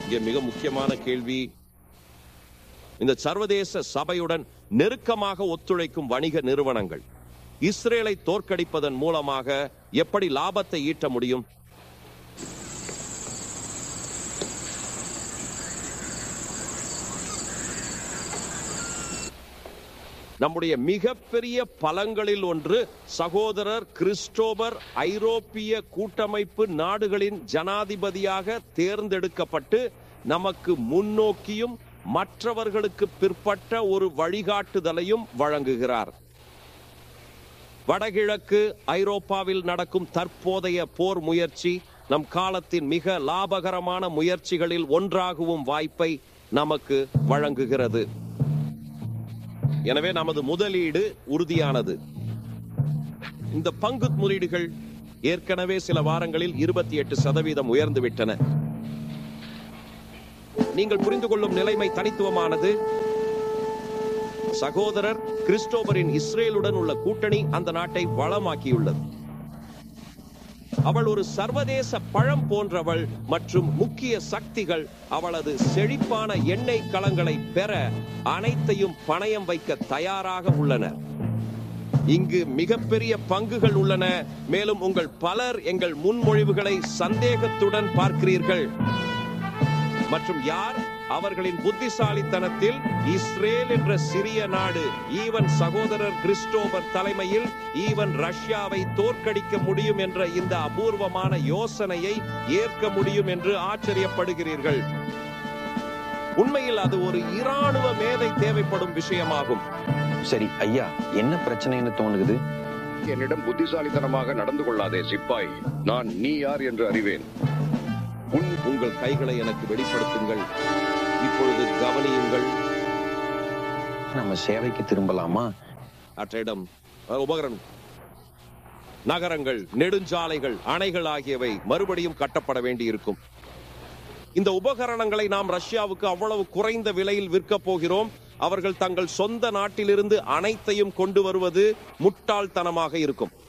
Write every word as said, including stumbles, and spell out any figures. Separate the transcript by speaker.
Speaker 1: இங்கே மிக முக்கியமான கேள்வி, இந்த சர்வதேச சபையுடன் நெருக்கமாக ஒத்துழைக்கும் வணிக நிறுவனங்கள் இஸ்ரேலை தோற்கடிப்பதன் மூலமாக எப்படி லாபத்தை ஈட்ட முடியும்? நம்முடைய மிகப்பெரிய பலங்களில் ஒன்று சகோதரர் கிறிஸ்டோபர் ஐரோப்பிய கூட்டமைப்பு நாடுகளின் ஜனாதிபதியாக தேர்ந்தெடுக்கப்பட்டு நமக்கு முன்னோக்கியும் மற்றவர்களுக்கு பிற்பட்ட ஒரு வழிகாட்டுதலையும் வழங்குகிறார். வடகிழக்கு ஐரோப்பாவில் நடக்கும் தற்போதைய போர் முயற்சி நம் காலத்தின் மிக லாபகரமான முயற்சிகளில் ஒன்றாகவும் வாய்ப்பை நமக்கு வழங்குகிறது. எனவே நமது முதலீடு உறுதியானது. இந்த பங்கு முதலீடுகள் ஏற்கனவே சில வாரங்களில் இருபத்தி எட்டு சதவீதம் உயர்ந்துவிட்டன. நீங்கள் புரிந்து கொள்ளும் நிலைமை தனித்துவமானது. சகோதரர் கிறிஸ்டோபரின் இஸ்ரேலுடன் உள்ள கூட்டணி அந்த நாட்டை வளமாக்கியுள்ளது. அவள் ஒரு சர்வதேச பழம் போன்றவள் மற்றும் முக்கிய சக்திகள் அவளது செழிப்பான எண்ணெய் களங்களை பெற அனைத்தையும் பணயம் வைக்க தயாராக உள்ளனர். இங்கு மிகப்பெரிய பங்குகள் உள்ளன. மேலும் உங்கள் பலர் எங்கள் முன்மொழிவுகளை சந்தேகத்துடன் பார்க்கிறீர்கள். மற்றும் யார் அவர்களின் புத்திசாலித்தனத்தில் இஸ்ரேல் என்ற சிறிய நாடு ஈவன் சகோதரர் கிறிஸ்டோபர் தலைமையில் ஈவன் ரஷ்யாவை தோற்கடிக்க முடியும் என்ற இந்த அபூர்வமான யோசனையை ஏற்க முடியும் என்று ஆச்சரியப்படுகிறீர்கள். உண்மையில் அது ஒரு இராணுவ மேதை தேவைப்படும் விஷயமாகும்.
Speaker 2: சரி ஐயா, என்ன பிரச்சனைன்னு தோணுது?
Speaker 3: என்னிடம் புத்திசாலித்தனமாக நடந்து கொள்ளாதே சிப்பாய். நான் நீ யார் என்று அறிவேன்.
Speaker 1: உன் உங்கள் கைகளை எனக்கு வெளிப்படுத்துங்கள். இப்பொழுது கவனியுங்கள்.
Speaker 2: நம்ம சேவைக்கு திரும்பலாமா?
Speaker 1: அற்றிடம் உபகரணம், நகரங்கள், நெடுஞ்சாலைகள், அணைகள் ஆகியவை மறுபடியும் கட்டப்பட வேண்டியிருக்கும். இந்த உபகரணங்களை நாம் ரஷ்யாவுக்கு அவ்வளவு குறைந்த விலையில் விற்க போகிறோம். அவர்கள் தங்கள் சொந்த நாட்டிலிருந்து அனைத்தையும் கொண்டு வருவது முட்டாள்தனமாக இருக்கும்.